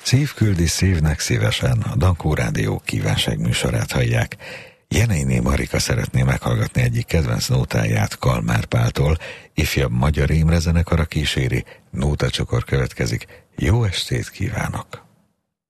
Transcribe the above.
Szívküldi szívnek szívesen, a Dankó Rádió kívánságműsorát hallják. Jeneiné Marika szeretné meghallgatni egyik kedvenc nótáját Kalmár Páltól, ifjabb magyar Imre zenekara kíséri, nótacsokor következik. Jó estét kívánok!